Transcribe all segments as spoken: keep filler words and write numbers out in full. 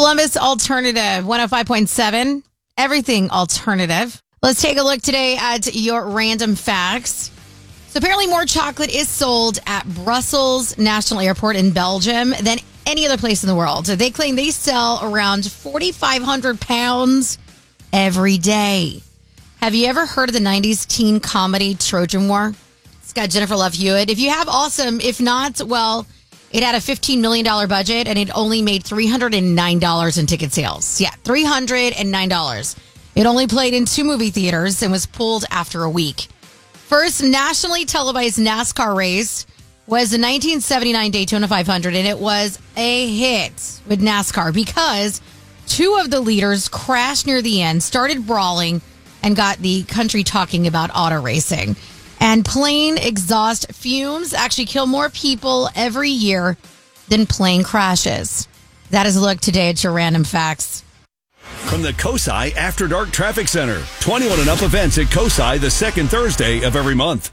Columbus Alternative, one oh five point seven, everything alternative. Let's take a look today at your random facts. So apparently more chocolate is sold at Brussels National Airport in Belgium than any other place in the world. They claim they sell around forty-five hundred pounds every day. Have you ever heard of the nineties teen comedy Trojan War? It's got Jennifer Love Hewitt. If you have, awesome. If not, well, it had a fifteen million dollars budget and it only made three hundred nine dollars in ticket sales. Yeah, three hundred nine dollars. It only played in two movie theaters and was pulled after a week. First nationally televised NASCAR race was the nineteen seventy-nine Daytona five hundred, and it was a hit with NASCAR because two of the leaders crashed near the end, started brawling, and got the country talking about auto racing. And plane exhaust fumes actually kill more people every year than plane crashes. That is a look today at your random facts. From the COSI After Dark Traffic Center. twenty-one and up events at COSI the second Thursday of every month.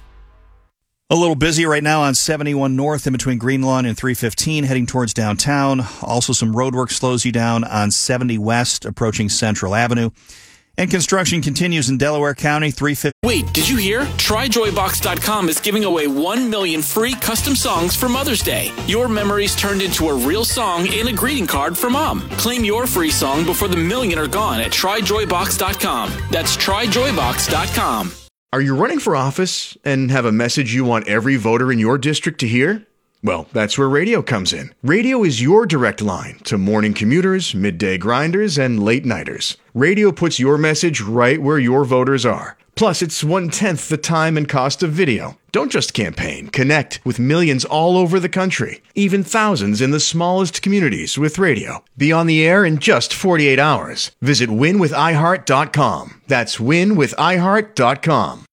A little busy right now on seventy-one North in between Greenlawn and three fifteen heading towards downtown. Also some road work slows you down on seventy West approaching Central Avenue. And construction continues in Delaware County, three fifty. Wait, did you hear? Try Joy Box dot com is giving away one million free custom songs for Mother's Day. Your memories turned into a real song and a greeting card for Mom. Claim your free song before the million are gone at Try Joy Box dot com. That's Try Joy Box dot com. Are you running for office and have a message you want every voter in your district to hear? Well, that's where radio comes in. Radio is your direct line to morning commuters, midday grinders, and late nighters. Radio puts your message right where your voters are. Plus, it's one-tenth the time and cost of video. Don't just campaign. Connect with millions all over the country, even thousands in the smallest communities with radio. Be on the air in just forty-eight hours. Visit win with i heart dot com. That's win with i heart dot com.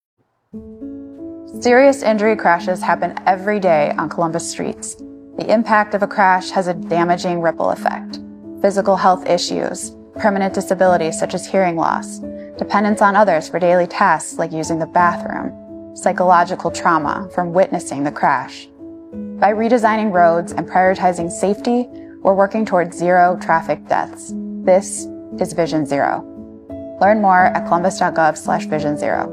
Serious injury crashes happen every day on Columbus streets. The impact of a crash has a damaging ripple effect. Physical health issues, permanent disabilities such as hearing loss, dependence on others for daily tasks like using the bathroom, psychological trauma from witnessing the crash. By redesigning roads and prioritizing safety, we're working towards zero traffic deaths. This is Vision Zero. Learn more at columbus.gov slash vision zero.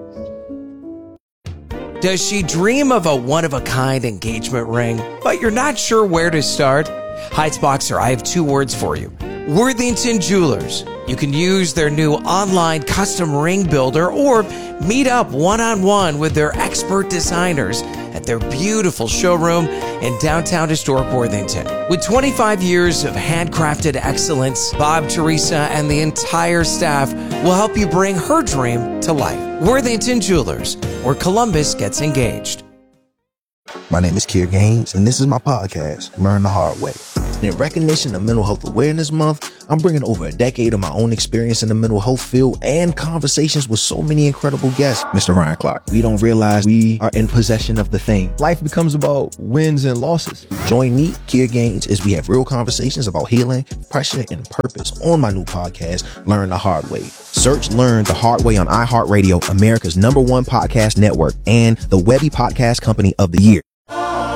Does she dream of a one-of-a-kind engagement ring, but you're not sure where to start? Heights Boxer, I have two words for you. Worthington Jewelers. You can use their new online custom ring builder or meet up one-on-one with their expert designers at their beautiful showroom in downtown historic Worthington. With twenty-five years of handcrafted excellence, Bob, Teresa, and the entire staff will help you bring her dream to life. Worthington Jewelers, where Columbus gets engaged. My name is Kier Gaines, and this is my podcast, Learn the Hard Way. In recognition of Mental Health Awareness Month, I'm bringing over a decade of my own experience in the mental health field and conversations with so many incredible guests. Mister Ryan Clark, we don't realize we are in possession of the thing. Life becomes about wins and losses. Join me, Kier Gaines, as we have real conversations about healing, pressure, and purpose on my new podcast, Learn the Hard Way. Search Learn the Hard Way on iHeartRadio, America's number one podcast network, and the Webby Podcast Company of the Year.